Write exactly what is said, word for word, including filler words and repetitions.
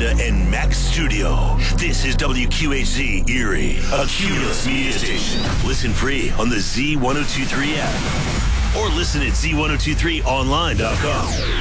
Amanda and Max Studio. This is W Q H Z Erie, a Cumulus media station. Listen free on the Z ten twenty-three app or listen at Z ten twenty-three online dot com.